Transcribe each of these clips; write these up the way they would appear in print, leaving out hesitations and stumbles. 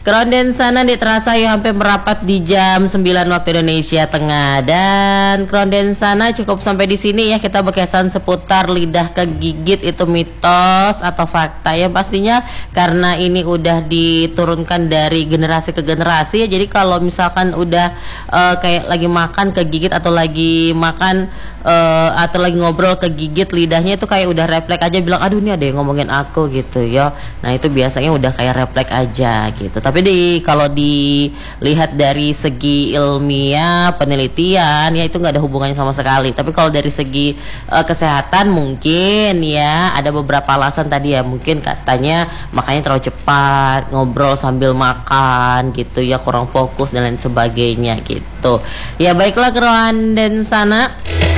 Keronden sana terasa ya hampir merapat di jam 9 waktu Indonesia Tengah. Dan keronden sana cukup sampai di sini ya, kita berkesan seputar lidah kegigit itu mitos atau fakta ya pastinya, karena ini udah diturunkan dari generasi ke generasi ya. Jadi kalau misalkan udah kayak lagi makan kegigit atau lagi makan atau lagi ngobrol kegigit lidahnya itu kayak udah refleks aja bilang aduh ini ada yang ngomongin aku gitu ya. Nah itu biasanya udah kayak refleks aja gitu. Tapi kalau dilihat dari segi ilmiah penelitian ya itu nggak ada hubungannya sama sekali. Tapi kalau dari segi kesehatan mungkin ya ada beberapa alasan tadi ya, mungkin katanya makanya terlalu cepat ngobrol sambil makan gitu ya, kurang fokus dan lain sebagainya gitu. Ya baiklah keronden sana.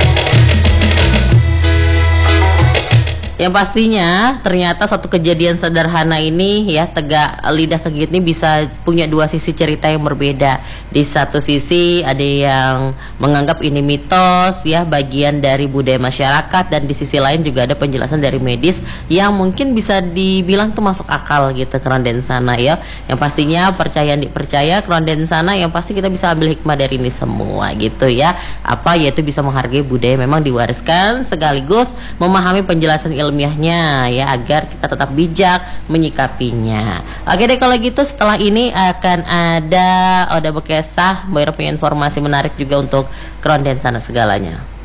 Yang pastinya ternyata satu kejadian sederhana ini ya, tegak lidah kegigit ini bisa punya dua sisi cerita yang berbeda. Di satu sisi ada yang menganggap ini mitos ya, bagian dari budaya masyarakat, dan di sisi lain juga ada penjelasan dari medis yang mungkin bisa dibilang tuh masuk akal gitu keronden sana ya. Yang pastinya percaya dipercaya keronden sana, yang pasti kita bisa ambil hikmah dari ini semua gitu ya. Apa yaitu bisa menghargai budaya memang diwariskan, sekaligus memahami penjelasan ilmiahnya ya, agar kita tetap bijak menyikapinya. Oke deh kalau gitu, setelah ini akan ada Oda Bekesah, Boy punya informasi menarik juga untuk keronden sana segalanya.